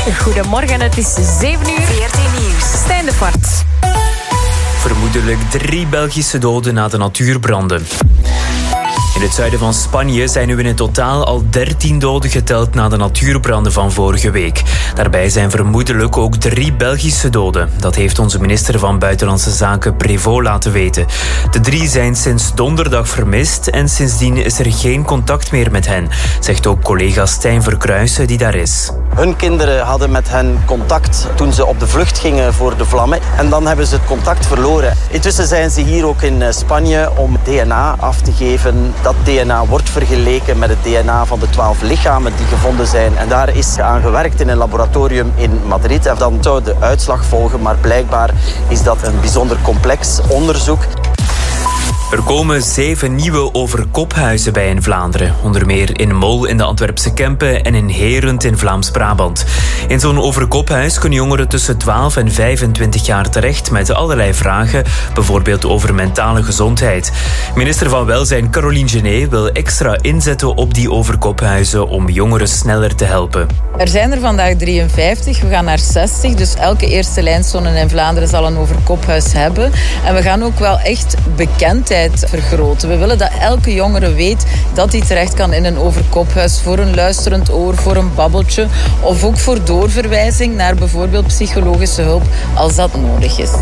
Goedemorgen, het is 7 uur. 14 Nieuws. Stijn de Voort. Vermoedelijk 3 Belgische doden na de natuurbranden. In het zuiden van Spanje zijn nu in het totaal al 13 doden geteld na de natuurbranden van vorige week. Daarbij zijn vermoedelijk ook 3 Belgische doden. Dat heeft onze minister van Buitenlandse Zaken Prévost laten weten. De 3 zijn sinds donderdag vermist en sindsdien is er geen contact meer met hen, zegt ook collega Stijn Verkruijsen die daar is. Hun kinderen hadden met hen contact toen ze op de vlucht gingen voor de vlammen. En dan hebben ze het contact verloren. Intussen zijn ze hier ook in Spanje om DNA af te geven. Dat DNA wordt vergeleken met het DNA van de 12 lichamen die gevonden zijn. En daar is aan gewerkt in een laboratorium in Madrid. En dan zou de uitslag volgen, maar blijkbaar is dat een bijzonder complex onderzoek. Er komen 7 nieuwe overkophuizen bij in Vlaanderen. Onder meer in Mol in de Antwerpse Kempen en in Herent in Vlaams-Brabant. In zo'n overkophuis kunnen jongeren tussen 12 en 25 jaar terecht met allerlei vragen, bijvoorbeeld over mentale gezondheid. Minister van Welzijn Caroline Genet wil extra inzetten op die overkophuizen om jongeren sneller te helpen. Er zijn er vandaag 53, we gaan naar 60, dus elke eerste lijnzone in Vlaanderen zal een overkophuis hebben. En we gaan ook wel echt bekendheid vergroten. We willen dat elke jongere weet dat hij terecht kan in een overkophuis voor een luisterend oor, voor een babbeltje of ook voor doorverwijzing naar bijvoorbeeld psychologische hulp als dat nodig is.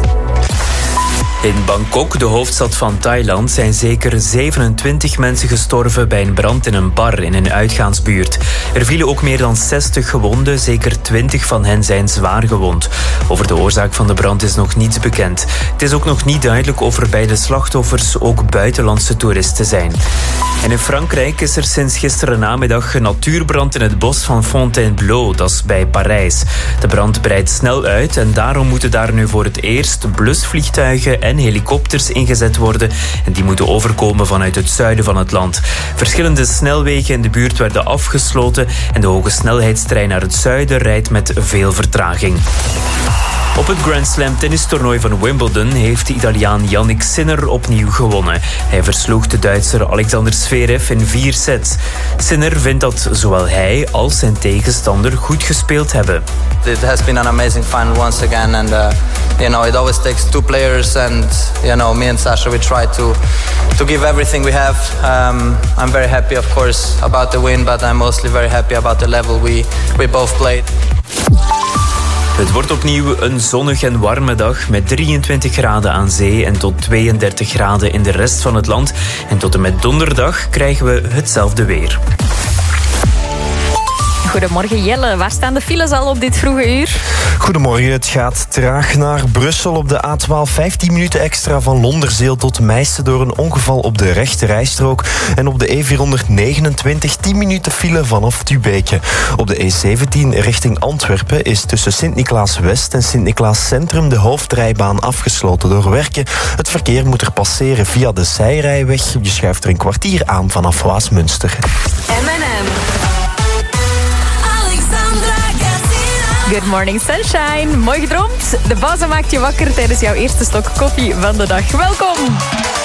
In Bangkok, de hoofdstad van Thailand, zijn zeker 27 mensen gestorven bij een brand in een bar in een uitgaansbuurt. Er vielen ook meer dan 60 gewonden, zeker 20 van hen zijn zwaar gewond. Over de oorzaak van de brand is nog niets bekend. Het is ook nog niet duidelijk of er bij de slachtoffers ook buitenlandse toeristen zijn. En in Frankrijk is er sinds gisteren namiddag een natuurbrand in het bos van Fontainebleau, dat is bij Parijs. De brand breidt snel uit en daarom moeten daar nu voor het eerst blusvliegtuigen en helikopters ingezet worden en die moeten overkomen vanuit het zuiden van het land. Verschillende snelwegen in de buurt werden afgesloten en de hoge snelheidstrein naar het zuiden rijdt met veel vertraging. Op het Grand Slam tennistoernooi van Wimbledon heeft de Italiaan Jannik Sinner opnieuw gewonnen. Hij versloeg de Duitser Alexander Zverev in 4 sets. Sinner vindt dat zowel hij als zijn tegenstander goed gespeeld hebben. It has been an amazing final once again and it always takes 2 players and me and Sasha we try to give everything we have. I'm very happy of course about the win, but I'm mostly very happy about the level we both played. Het wordt opnieuw een zonnig en warme dag met 23 graden aan zee en tot 32 graden in de rest van het land. En tot en met donderdag krijgen we hetzelfde weer. Goedemorgen Jelle, waar staan de files al op dit vroege uur? Goedemorgen, het gaat traag naar Brussel op de A12. 15 minuten extra van Londerzeel tot Meissen door een ongeval op de rechte rijstrook. En op de E429 10 minuten file vanaf Tubeke. Op de E17 richting Antwerpen is tussen Sint-Niklaas West en Sint-Niklaas Centrum de hoofdrijbaan afgesloten door werken. Het verkeer moet er passeren via de zijrijweg. Je schuift er een kwartier aan vanaf Waasmunster. M&M. Good morning sunshine. Mooi gedroomd. De bazen maakt je wakker tijdens jouw eerste slok koffie van de dag. Welkom.